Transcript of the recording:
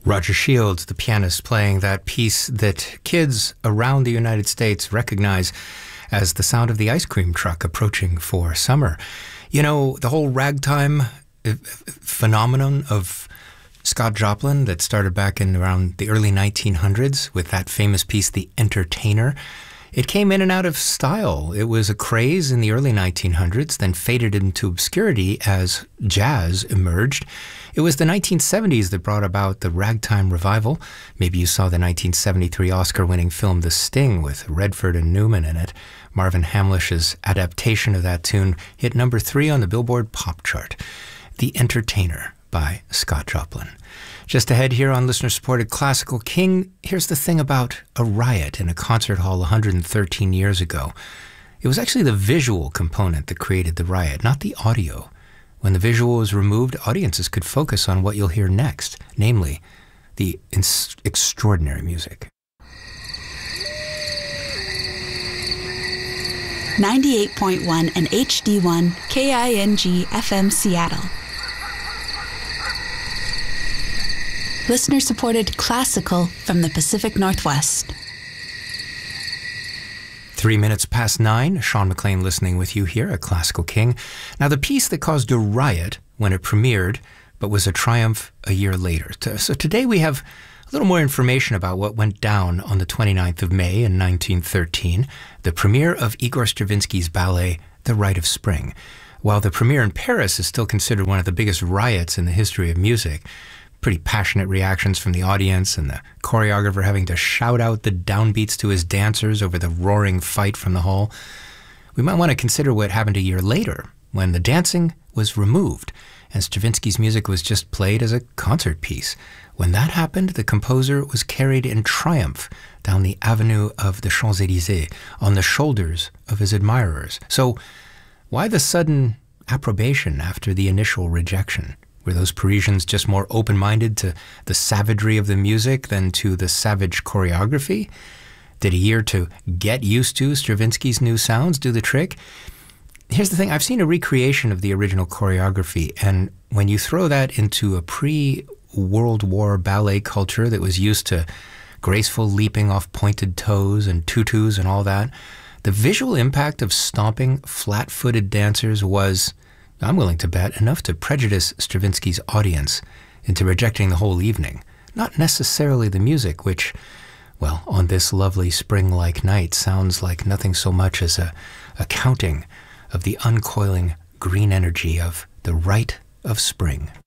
Roger Shields, the pianist, playing that piece that kids around the United States recognize as the sound of the ice cream truck approaching for summer. You know, the whole ragtime phenomenon of Scott Joplin that started back in around the early 1900s with that famous piece, The Entertainer. It came in and out of style. It was a craze in the early 1900s, then faded into obscurity as jazz emerged. It was the 1970s that brought about the ragtime revival. Maybe you saw the 1973 Oscar-winning film The Sting with Redford and Newman in it. Marvin Hamlish's adaptation of that tune hit number 3 on the Billboard Pop chart. The Entertainer by Scott Joplin. Just ahead here on listener-supported Classical King, here's the thing about a riot in a concert hall 113 years ago. It was actually the visual component that created the riot, not the audio. When the visual was removed, audiences could focus on what you'll hear next, namely the extraordinary music. 98.1 and HD1 KING FM Seattle. Listener-supported classical from the Pacific Northwest. 3 minutes past 9, Sean McLean listening with you here at Classical King. Now, the piece that caused a riot when it premiered, but was a triumph a year later. So today we have a little more information about what went down on the 29th of May in 1913, the premiere of Igor Stravinsky's ballet, The Rite of Spring. While the premiere in Paris is still considered one of the biggest riots in the history of music, pretty passionate reactions from the audience and the choreographer having to shout out the downbeats to his dancers over the roaring fight from the hall. We might want to consider what happened a year later when the dancing was removed and Stravinsky's music was just played as a concert piece. When that happened, the composer was carried in triumph down the avenue of the Champs-Élysées on the shoulders of his admirers. So why the sudden approbation after the initial rejection? Were those Parisians just more open-minded to the savagery of the music than to the savage choreography? Did a year to get used to Stravinsky's new sounds do the trick? Here's the thing, I've seen a recreation of the original choreography, and when you throw that into a pre-World War ballet culture that was used to graceful leaping off pointed toes and tutus and all that, the visual impact of stomping, flat-footed dancers was, I'm willing to bet, enough to prejudice Stravinsky's audience into rejecting the whole evening. Not necessarily the music, which, well, on this lovely spring-like night sounds like nothing so much as a counting of the uncoiling green energy of the rite of spring.